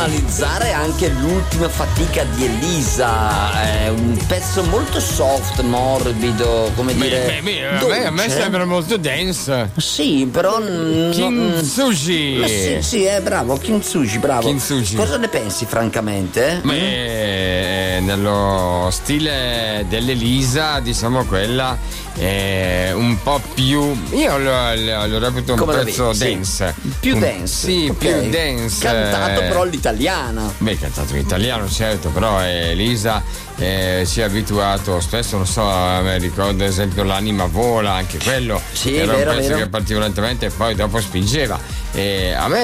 analizzare anche l'ultima fatica di Elisa. È un pezzo molto soft, morbido, come dire. A me sembra molto dance. Sì, però. Kintsugi. Sì, bravo, Kintsugi, bravo. Kintsugi. Cosa ne pensi, francamente? Nello stile dell'Elisa, diciamo quella un po' più. Io lo reputo un pezzo dance. Più dance. Sì, okay. Più dance. Cantato però all'italiana. Cantato in italiano, certo, però Elisa si è abituato spesso, non so, mi ricordo ad esempio L'anima vola, anche quello era un pezzo che particolarmente poi dopo spingeva. A me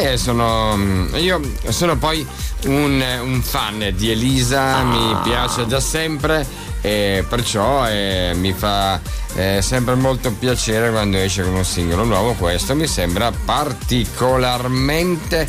io sono poi un fan di Elisa, mi piace da sempre e perciò mi fa sempre molto piacere quando esce con un singolo nuovo. Questo mi sembra particolarmente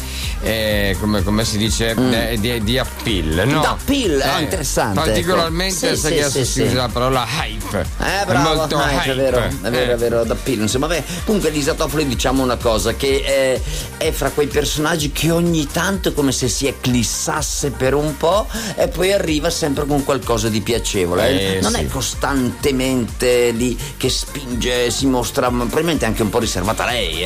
come si dice di appeal, no? Appeal, interessante, particolarmente ecco. Sai che la parola hype, bravo, molto hype. È vero, d'appeal, insomma. Comunque Elisa Toffoli, diciamo una cosa, che è fra quei personaggi che ogni tanto è come se si eclissasse per un po' e poi arriva sempre con qualcosa di piacevole. Non è costantemente lì che spinge, si mostra probabilmente anche un po' riservata a lei,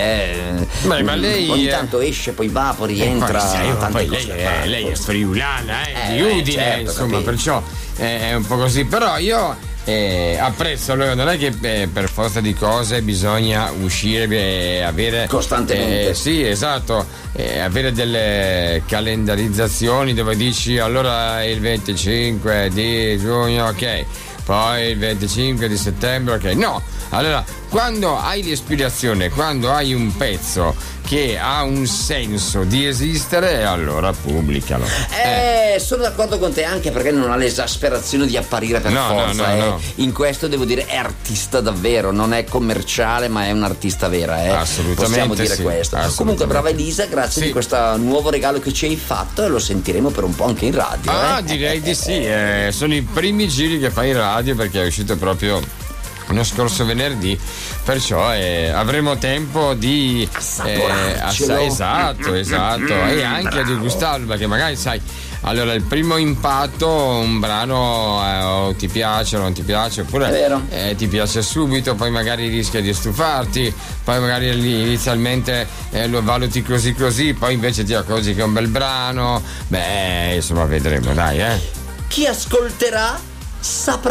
ma lei ogni tanto esce, poi va, poi rientra, poi lei è friulana di Udine, certo, insomma, capito. Perciò è un po' così, però io apprezzo, non è che per forza di cose bisogna uscire e avere costantemente sì, esatto, avere delle calendarizzazioni dove dici allora il 25 di giugno, ok, poi il 25 di settembre, ok, no, allora quando hai l'ispirazione, quando hai un pezzo che ha un senso di esistere, allora pubblicalo. Sono d'accordo con te, anche perché non ha l'esasperazione di apparire per forza. No. In questo devo dire è artista davvero, non è commerciale, ma è un'artista vera. Assolutamente, possiamo dire sì, questo. Comunque brava Elisa, grazie di questo nuovo regalo che ci hai fatto e lo sentiremo per un po' anche in radio. Direi di sì. Sono i primi giri che fai in radio, perché è uscito proprio lo scorso venerdì, perciò avremo tempo di esatto e anche di gustarlo, perché magari sai, allora il primo impatto, un brano ti piace o non ti piace, oppure ti piace subito, poi magari rischia di stufarti, poi magari inizialmente lo valuti così, poi invece ti accorgi che è un bel brano, insomma vedremo, dai. Chi ascolterà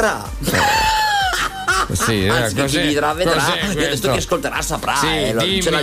saprà. Sì, anzi, chi vedrà, io ho detto che ascolterà saprà, sì, ce l'ha